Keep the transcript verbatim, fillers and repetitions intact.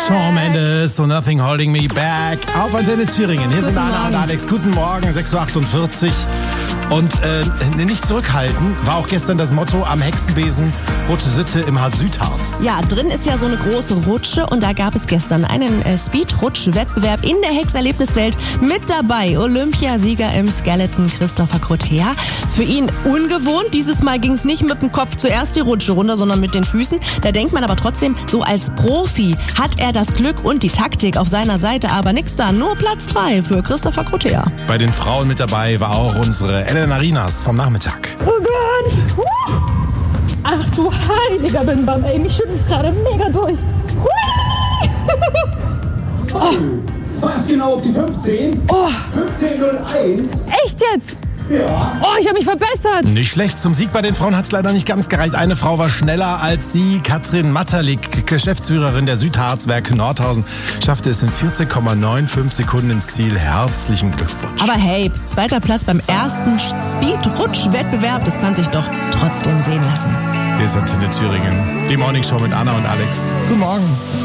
Shawn Mendes, So Nothing Holding Me Back auf Antenne Thüringen. Hier sind Anna und Alex. Guten Morgen, sechs Uhr achtundvierzig. Und äh, nicht zurückhalten war auch gestern das Motto am Hexenbesen Rote Sitte im Südharz. Ja, drin ist ja so eine große Rutsche und da gab es gestern einen äh, Speed-Rutsch-Wettbewerb in der Hexerlebniswelt. Mit dabei Olympiasieger im Skeleton Christopher Krotea. Für ihn ungewohnt. Dieses Mal ging es nicht mit dem Kopf zuerst die Rutsche runter, sondern mit den Füßen. Da denkt man aber trotzdem, so als Profi hat er das Glück und die Taktik auf seiner Seite. Aber nix da, nur Platz drei für Christopher Krotea. Bei den Frauen mit dabei war auch unsere Elena Rinas vom Nachmittag. Oh Gott! Ach du heiliger Bimbam, ey, mich schüttelt's gerade mega durch. Oh. Fast genau auf die fünfzehn. Oh. fünfzehn null eins. Echt jetzt? Ja. Oh, ich habe mich verbessert. Nicht schlecht. Zum Sieg bei den Frauen hat es leider nicht ganz gereicht. Eine Frau war schneller als sie. Katrin Matterlik, Geschäftsführerin der Südharzwerke Nordhausen, schaffte es in vierzehn Komma fünfundneunzig Sekunden ins Ziel. Herzlichen Glückwunsch. Aber hey, zweiter Platz beim ersten Speed-Rutsch-Wettbewerb, das kann sich doch trotzdem sehen lassen. Hier ist Antenne Thüringen. Die Morning Show mit Anna und Alex. Guten Morgen.